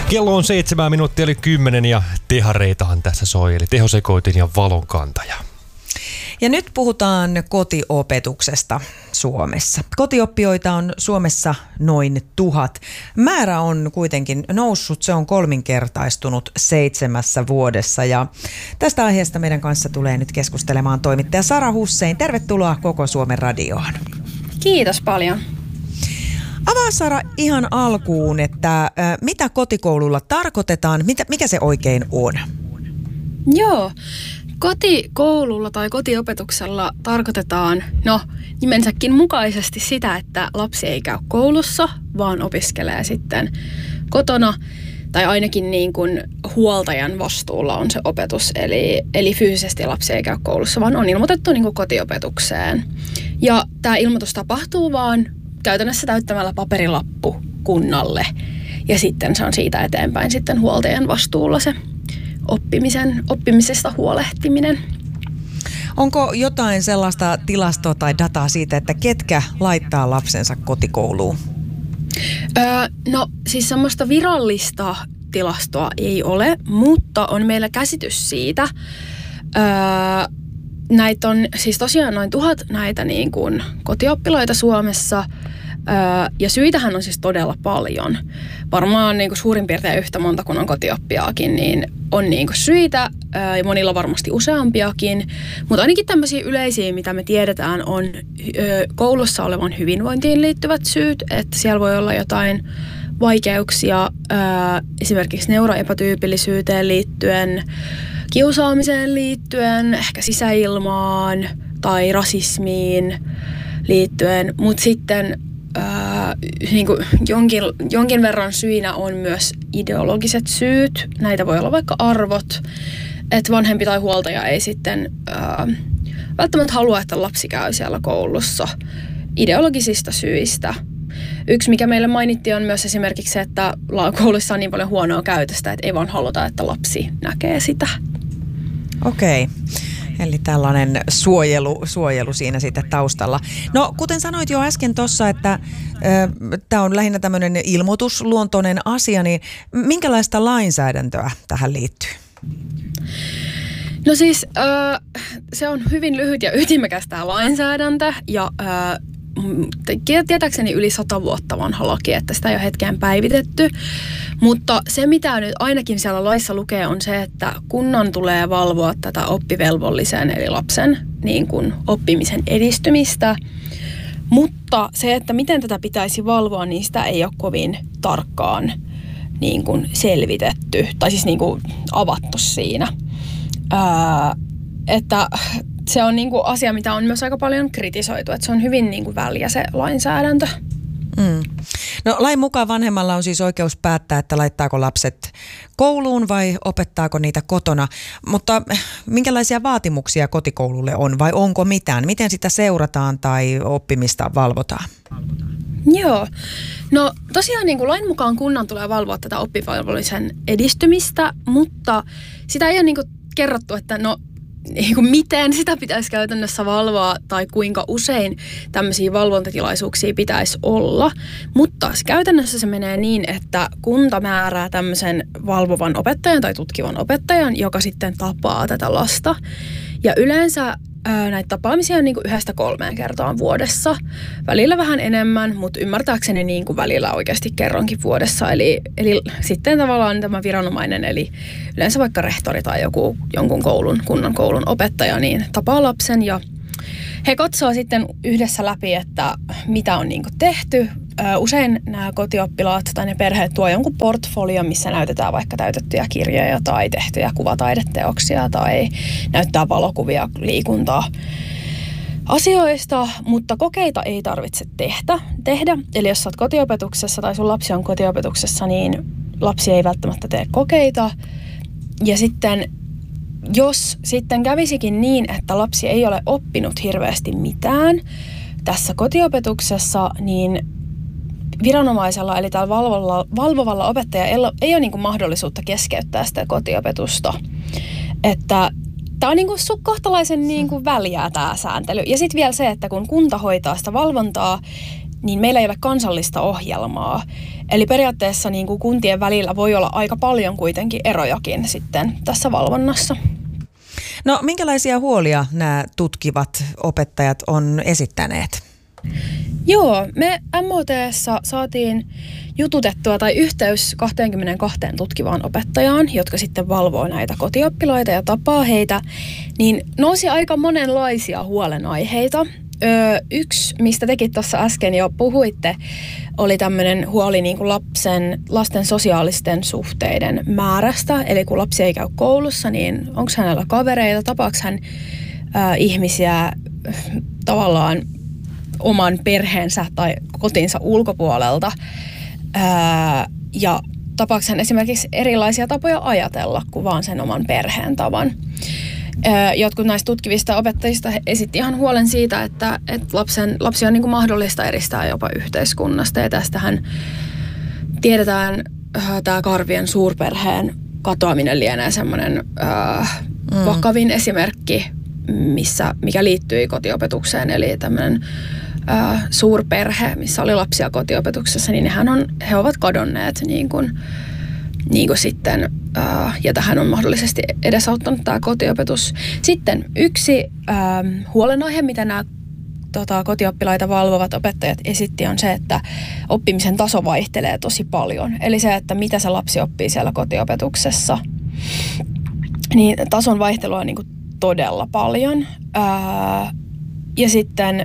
Kello on 7 minuuttia eli 10 ja tehareitahan tässä soi, eli tehosekoitin ja valonkantaja. Ja nyt puhutaan kotiopetuksesta Suomessa. Kotioppijoita on Suomessa noin 1000. Määrä on kuitenkin noussut, se on kolminkertaistunut 7 vuodessa. Ja tästä aiheesta meidän kanssa tulee nyt keskustelemaan toimittaja Sara Hussein. Tervetuloa Koko Suomen radioon. Kiitos paljon. Avaa Sara ihan alkuun, että mitä kotikoululla tarkoitetaan, mikä se oikein on? Joo, kotikoululla tai kotiopetuksella tarkoitetaan nimensäkin mukaisesti sitä, että lapsi ei käy koulussa, vaan opiskelee sitten kotona. Tai ainakin niin kuin huoltajan vastuulla on se opetus, eli fyysisesti lapsi ei käy koulussa, vaan on ilmoitettu niin kuin kotiopetukseen. Ja tämä ilmoitus tapahtuu vaan käytännössä täyttämällä paperilappu kunnalle. Ja sitten se on siitä eteenpäin sitten huoltajan vastuulla se oppimisesta huolehtiminen. Onko jotain sellaista tilastoa tai dataa siitä, että ketkä laittaa lapsensa kotikouluun? Siis semmoista virallista tilastoa ei ole, mutta on meillä käsitys siitä. Näitä on siis tosiaan noin 1000 näitä niin kuin kotioppilaita Suomessa. Ja syitähän on siis todella paljon. Varmaan niin kuin suurin piirtein yhtä monta kuin on kotioppiaakin, niin on niin kuin syitä ja monilla varmasti useampiakin. Mutta ainakin tämmöisiä yleisiä, mitä me tiedetään, on koulussa olevan hyvinvointiin liittyvät syyt. Että siellä voi olla jotain vaikeuksia esimerkiksi neuroepätyypillisyyteen liittyen, kiusaamiseen liittyen, ehkä sisäilmaan tai rasismiin liittyen. Mutta sitten niin kuin jonkin verran syinä on myös ideologiset syyt. Näitä voi olla vaikka arvot, että vanhempi tai huoltaja ei sitten välttämättä halua, että lapsi käy siellä koulussa ideologisista syistä. Yksi, mikä meille mainittiin, on myös esimerkiksi se, että koulussa on niin paljon huonoa käytöstä, että ei vaan haluta, että lapsi näkee sitä. Okei. Eli tällainen suojelu siinä sitten taustalla. No, kuten sanoit jo äsken tuossa, että tämä on lähinnä tämmöinen ilmoitusluontoinen asia, niin minkälaista lainsäädäntöä tähän liittyy? No siis se on hyvin lyhyt ja ytimekäs tämä lainsäädäntö ja tietääkseni yli 100 vuotta vanha laki, että sitä ei ole hetkeen päivitetty. Mutta se, mitä nyt ainakin siellä laissa lukee, on se, että kunnan tulee valvoa tätä oppivelvollisen eli lapsen niin kuin oppimisen edistymistä. Mutta se, että miten tätä pitäisi valvoa, niin sitä ei ole kovin tarkkaan niin kuin selvitetty tai siis niin kuin avattu siinä. Että se on niin kuin asia, mitä on myös aika paljon kritisoitu, että se on hyvin niin kuin väljä se lainsäädäntö. No, lain mukaan vanhemmalla on siis oikeus päättää, että laittaako lapset kouluun vai opettaako niitä kotona. Mutta minkälaisia vaatimuksia kotikoululle on vai onko mitään? Miten sitä seurataan tai oppimista valvotaan? Joo. No tosiaan niin kuin lain mukaan kunnan tulee valvoa tätä oppivelvollisen edistymistä, mutta sitä ei ole niin kuin kerrottu, että niin kuin miten sitä pitäisi käytännössä valvoa tai kuinka usein tämmöisiä valvontatilaisuuksia pitäisi olla. Mutta käytännössä se menee niin, että kunta määrää tämmöisen valvovan opettajan tai tutkivan opettajan, joka sitten tapaa tätä lasta. Ja yleensä näitä tapaamisia on niin kuin 1-3 kertaa vuodessa. Välillä vähän enemmän, mutta ymmärtääkseni niin kuin välillä oikeasti kerronkin vuodessa. Eli sitten tavallaan tämä viranomainen, eli yleensä vaikka rehtori tai jonkun kunnan koulun opettaja, niin tapaa lapsen ja he katsoo sitten yhdessä läpi, että mitä on niin kuin tehty. Usein nämä kotioppilaat tai ne perheet tuo jonkun portfolio, missä näytetään vaikka täytettyjä kirjoja tai tehtyjä kuvataideteoksia tai näyttää valokuvia, liikuntaa, asioista, mutta kokeita ei tarvitse tehdä. Eli jos sä oot kotiopetuksessa tai sun lapsi on kotiopetuksessa, niin lapsi ei välttämättä tee kokeita. Ja sitten jos sitten kävisikin niin, että lapsi ei ole oppinut hirveästi mitään tässä kotiopetuksessa, niin viranomaisella eli tällä valvovalla opettajalla ei ole niin kuin mahdollisuutta keskeyttää sitä kotiopetusta. Että tämä on niin kuin kohtalaisen niin kuin väljää tämä sääntely. Ja sitten vielä se, että kun kunta hoitaa sitä valvontaa, niin meillä ei ole kansallista ohjelmaa. Eli periaatteessa niin kuin kuntien välillä voi olla aika paljon kuitenkin erojakin sitten tässä valvonnassa. No minkälaisia huolia nämä tutkivat opettajat on esittäneet? Joo, me MOT:ssa saatiin jututettua tai yhteys 22 tutkivaan opettajaan, jotka sitten valvoo näitä kotioppilaita ja tapaa heitä, niin nousi aika monenlaisia huolenaiheita. Yksi, mistä tekin tuossa äsken jo puhuitte, oli tämmöinen huoli niin kuin lasten sosiaalisten suhteiden määrästä. Eli kun lapsi ei käy koulussa, niin onko hänellä kavereita, tapaako hän ihmisiä tavallaan oman perheensä tai kotinsa ulkopuolelta. Ja tapaako hän esimerkiksi erilaisia tapoja ajatella kuin vaan sen oman perheen tavan. Jotkut näistä tutkivista opettajista esitti ihan huolen siitä, että lapsia on niin kuin mahdollista eristää jopa yhteiskunnasta. Ja tästähän tiedetään tämä Karvien suurperheen katoaminen lienee semmoinen vakavin esimerkki, mikä liittyi kotiopetukseen. Eli tämmöinen suurperhe, missä oli lapsia kotiopetuksessa, niin he ovat kadonneet niin kuin sitten, ja tähän on mahdollisesti edesauttanut tämä kotiopetus. Sitten yksi huolenaihe, mitä nämä kotioppilaita valvovat opettajat esitti, on se, että oppimisen taso vaihtelee tosi paljon. Eli se, että mitä se lapsi oppii siellä kotiopetuksessa, niin tason vaihtelua on niin kuin todella paljon. Ja sitten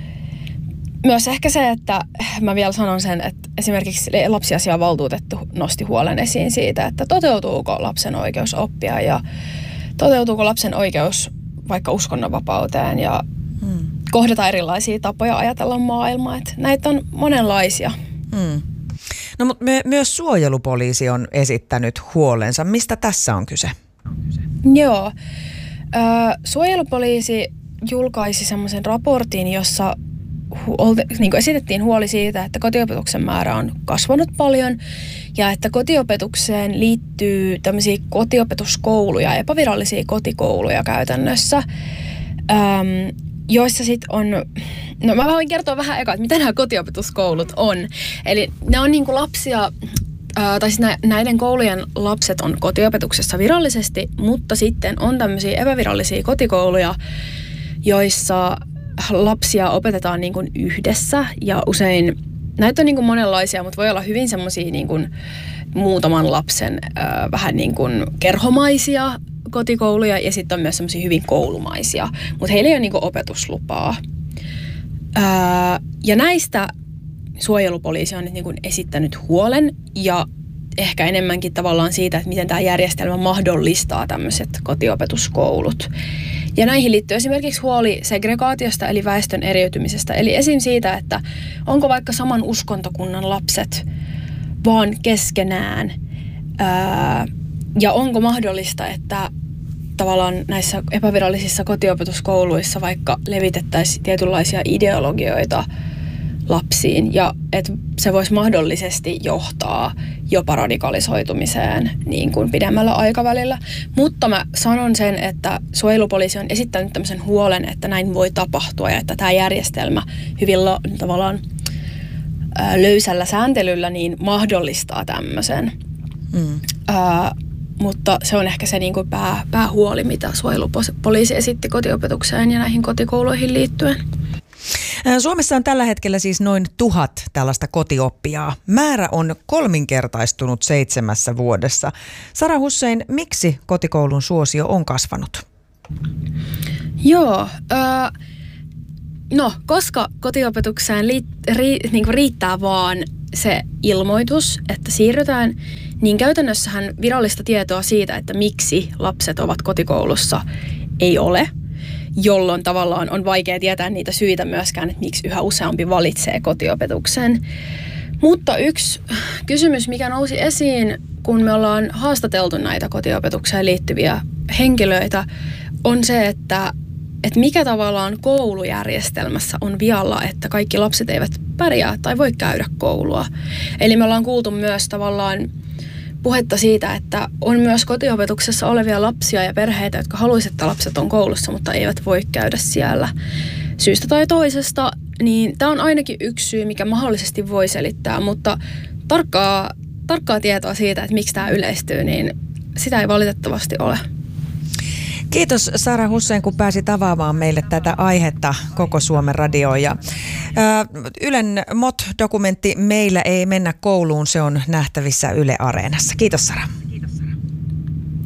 myös ehkä se, että mä vielä sanon sen, että esimerkiksi lapsiasiavaltuutettu nosti huolen esiin siitä, että toteutuuko lapsen oikeus oppia ja toteutuuko lapsen oikeus vaikka uskonnonvapauteen ja kohdata erilaisia tapoja ajatella maailmaa. Että näitä on monenlaisia. No mutta myös suojelupoliisi on esittänyt huolensa. Mistä tässä on kyse? Joo. Suojelupoliisi julkaisi semmoisen raportin, jossa niin esitettiin huoli siitä, että kotiopetuksen määrä on kasvanut paljon ja että kotiopetukseen liittyy tämmöisiä kotiopetuskouluja, epävirallisia kotikouluja käytännössä, joissa sitten on, no mä voin kertoa vähän eka, että mitä nämä kotiopetuskoulut on. Eli ne on niinku lapsia, tai siis näiden koulujen lapset on kotiopetuksessa virallisesti, mutta sitten on tämmöisiä epävirallisia kotikouluja, joissa lapsia opetetaan niin kuin yhdessä ja usein näitä on niin kuin monenlaisia, mutta voi olla hyvin semmoisia niin kuin muutaman lapsen vähän niin kuin kerhomaisia kotikouluja ja sitten on myös semmoisia hyvin koulumaisia, mutta heillä ei ole niin kuin opetuslupaa. Ja näistä suojelupoliisi on nyt niin kuin esittänyt huolen ja ehkä enemmänkin tavallaan siitä, että miten tämä järjestelmä mahdollistaa tämmöiset kotiopetuskoulut. Ja näihin liittyy esimerkiksi huoli segregaatiosta eli väestön eriytymisestä. Eli esim. Siitä, että onko vaikka saman uskontokunnan lapset vaan keskenään ja onko mahdollista, että tavallaan näissä epävirallisissa kotiopetuskouluissa vaikka levitettäisiin tietynlaisia ideologioita lapsiin ja että se voisi mahdollisesti johtaa jopa radikalisoitumiseen niin kuin pidemmällä aikavälillä. Mutta mä sanon sen, että suojelupoliisi on esittänyt tämmöisen huolen, että näin voi tapahtua ja että tämä järjestelmä hyvin tavallaan löysällä sääntelyllä niin mahdollistaa tämmöisen. Mutta se on ehkä se niin kuin päähuoli, mitä suojelupoliisi esitti kotiopetukseen ja näihin kotikouluihin liittyen. Suomessa on tällä hetkellä siis noin 1000 tällaista kotioppijaa. Määrä on 3-kertaistunut 7 vuodessa. Sara Hussein, miksi kotikoulun suosio on kasvanut? Joo, koska kotiopetukseen niin riittää vaan se ilmoitus, että siirrytään, niin käytännössähän virallista tietoa siitä, että miksi lapset ovat kotikoulussa, ei ole. Jolloin tavallaan on vaikea tietää niitä syitä myöskään, että miksi yhä useampi valitsee kotiopetuksen. Mutta yksi kysymys, mikä nousi esiin, kun me ollaan haastateltu näitä kotiopetukseen liittyviä henkilöitä, on se, että mikä tavallaan koulujärjestelmässä on vialla, että kaikki lapset eivät pärjää tai voi käydä koulua. Eli me ollaan kuultu myös tavallaan puhetta siitä, että on myös kotiopetuksessa olevia lapsia ja perheitä, jotka haluaisivat, että lapset on koulussa, mutta eivät voi käydä siellä syystä tai toisesta. Niin tämä on ainakin yksi syy, mikä mahdollisesti voi selittää, mutta tarkkaa tietoa siitä, että miksi tämä yleistyy, niin sitä ei valitettavasti ole. Kiitos Sara Hussein, kun pääsit avaamaan meille tätä aihetta koko Suomen radioon. Ja, Ylen MOT-dokumentti Meillä ei mennä kouluun, se on nähtävissä Yle Areenassa. Kiitos Sara.